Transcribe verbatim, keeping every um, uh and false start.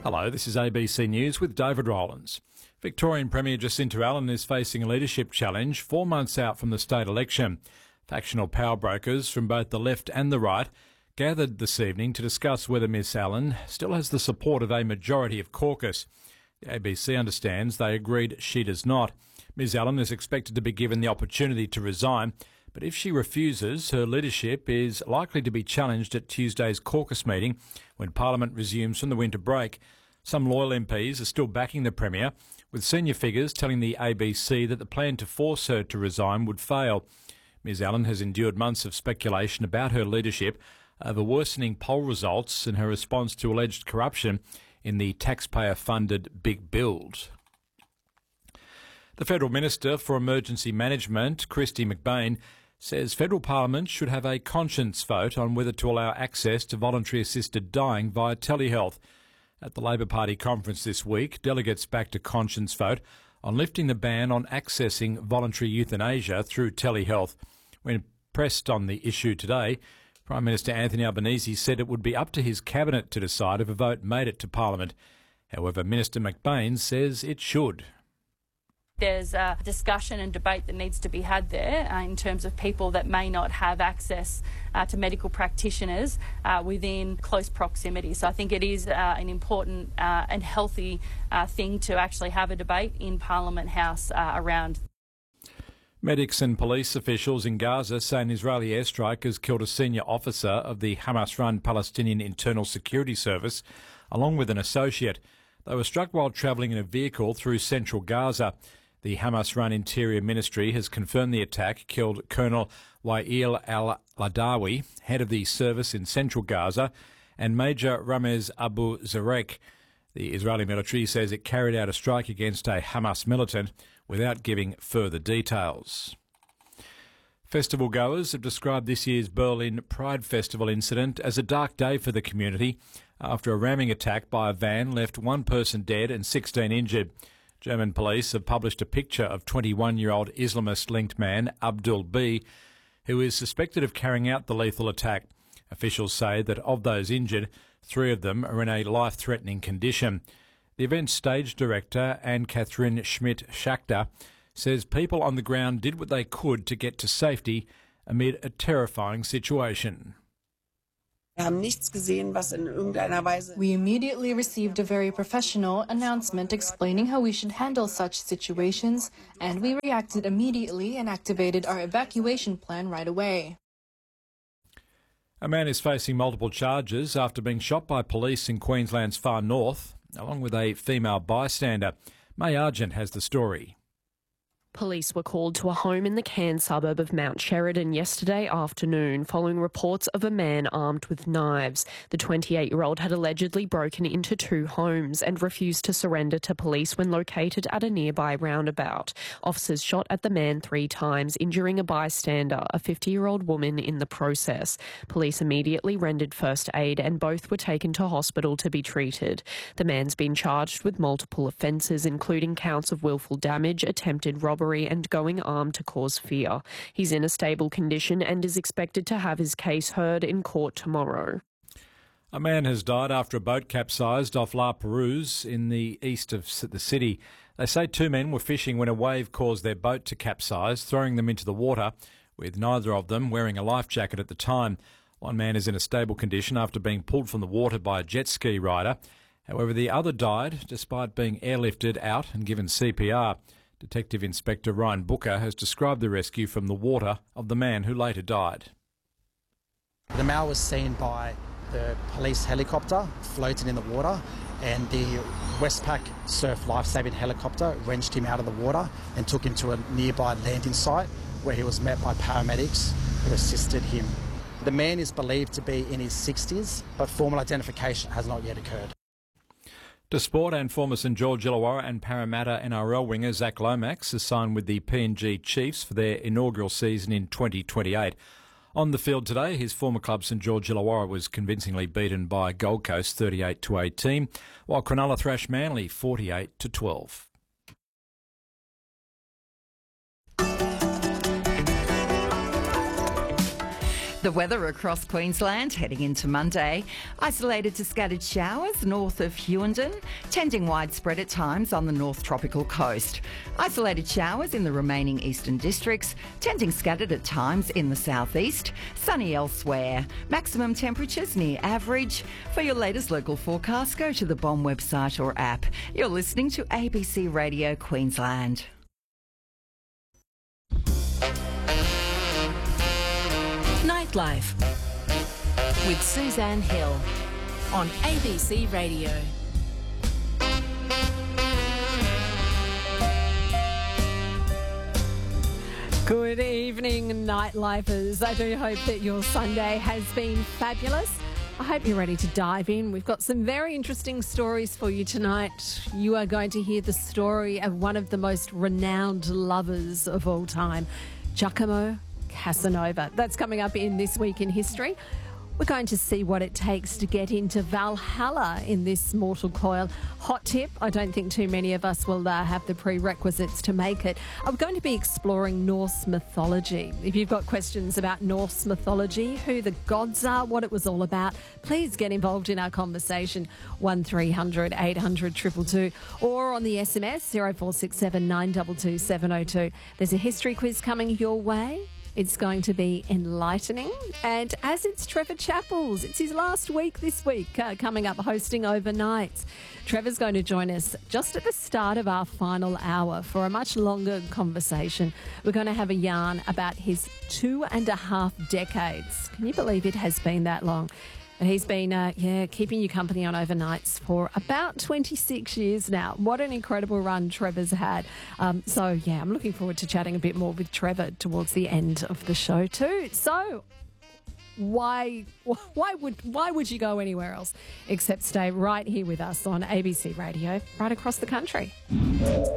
Hello, this is A B C News with David Rowlands. Victorian Premier Jacinta Allen is facing a leadership challenge four months out from the state election. Factional power brokers from both the left and the right gathered this evening to discuss whether Miss Allen still has the support of a majority of caucus. The A B C understands they agreed she does not. Miss Allen is expected to be given the opportunity to resign, but if she refuses, her leadership is likely to be challenged at Tuesday's caucus meeting when Parliament resumes from the winter break. Some loyal M Ps are still backing the Premier, with senior figures telling the A B C that the plan to force her to resign would fail. Miss Allen has endured months of speculation about her leadership over worsening poll results and her response to alleged corruption in the taxpayer-funded Big Build. The Federal Minister for Emergency Management, Kristy McBain, says federal Parliament should have a conscience vote on whether to allow access to voluntary assisted dying via telehealth. At the Labor Party conference this week, delegates backed a conscience vote on lifting the ban on accessing voluntary euthanasia through telehealth. When pressed on the issue today, Prime Minister Anthony Albanese said it would be up to his cabinet to decide if a vote made it to Parliament. However, Minister McBain says it should. There's a discussion and debate that needs to be had there uh, in terms of people that may not have access uh, to medical practitioners uh, within close proximity. So I think it is uh, an important uh, and healthy uh, thing to actually have a debate in Parliament House uh, around. Medics and police officials in Gaza say an Israeli airstrike has killed a senior officer of the Hamas-run Palestinian Internal Security Service, along with an associate. They were struck while travelling in a vehicle through central Gaza. The Hamas-run Interior Ministry has confirmed the attack killed Colonel Wael al-Ladawi, head of the service in central Gaza, and Major Ramez Abu Zarek. The Israeli military says it carried out a strike against a Hamas militant without giving further details. Festival goers have described this year's Berlin Pride Festival incident as a dark day for the community after a ramming attack by a van left one person dead and sixteen injured. German police have published a picture of twenty-one-year-old Islamist-linked man Abdul B, who is suspected of carrying out the lethal attack. Officials say that of those injured, three of them are in a life-threatening condition. The event's stage director, Anne-Catherine Schmidt-Schachter, says people on the ground did what they could to get to safety amid a terrifying situation. We immediately received a very professional announcement explaining how we should handle such situations, and we reacted immediately and activated our evacuation plan right away. A man is facing multiple charges after being shot by police in Queensland's far north, along with a female bystander. May Argent has the story. Police were called to a home in the Cairns suburb of Mount Sheridan yesterday afternoon following reports of a man armed with knives. The twenty-eight-year-old had allegedly broken into two homes and refused to surrender to police when located at a nearby roundabout. Officers shot at the man three times, injuring a bystander, a fifty-year-old woman, in the process. Police immediately rendered first aid and both were taken to hospital to be treated. The man's been charged with multiple offences, including counts of willful damage, attempted robbery and going armed to cause fear. He's in a stable condition and is expected to have his case heard in court tomorrow. A man has died after a boat capsized off La Perouse in the east of the city. They say two men were fishing when a wave caused their boat to capsize, throwing them into the water, with neither of them wearing a life jacket at the time. One man is in a stable condition after being pulled from the water by a jet ski rider. However, the other died despite being airlifted out and given C P R. Detective Inspector Ryan Booker has described the rescue from the water of the man who later died. The male was seen by the police helicopter floating in the water, and the Westpac Surf Lifesaving helicopter wrenched him out of the water and took him to a nearby landing site where he was met by paramedics who assisted him. The man is believed to be in his sixties, but formal identification has not yet occurred. To sport, and former St George Illawarra and Parramatta N R L winger Zach Lomax has signed with the P N G Chiefs for their inaugural season in twenty twenty-eight. On the field today, his former club St George Illawarra was convincingly beaten by Gold Coast thirty-eight to eighteen, while Cronulla thrashed Manly forty-eight to twelve. The weather across Queensland heading into Monday. Isolated to scattered showers north of Hughenden, tending widespread at times on the North Tropical Coast. Isolated showers in the remaining eastern districts, tending scattered at times in the southeast. Sunny elsewhere. Maximum temperatures near average. For your latest local forecast, go to the B O M website or app. You're listening to A B C Radio Queensland. Nightlife with Suzanne Hill on A B C Radio. Good evening, Nightlifers. I do hope that your Sunday has been fabulous. I hope you're ready to dive in. We've got some very interesting stories for you tonight. You are going to hear the story of one of the most renowned lovers of all time, Giacomo Casanova. That's coming up in This Week in History. We're going to see what it takes to get into Valhalla in this mortal coil. Hot tip, I don't think too many of us will uh, have the prerequisites to make it. I'm going to be exploring Norse mythology. If you've got questions about Norse mythology, who the gods are, what it was all about, please get involved in our conversation. one three hundred eight hundred two two two or on the S M S zero four six seven nine two two seven zero two. There's a history quiz coming your way. It's going to be enlightening. And as it's Trevor Chappell's, it's his last week this week, uh, coming up hosting Overnights. Trevor's going to join us just at the start of our final hour for a much longer conversation. We're going to have a yarn about his two and a half decades. Can you believe it has been that long? And he's been, uh, yeah, keeping you company on Overnights for about twenty-six years now. What an incredible run Trevor's had. Um, so, yeah, I'm looking forward to chatting a bit more with Trevor towards the end of the show too. So, why, why would, why would you go anywhere else except stay right here with us on A B C Radio, right across the country?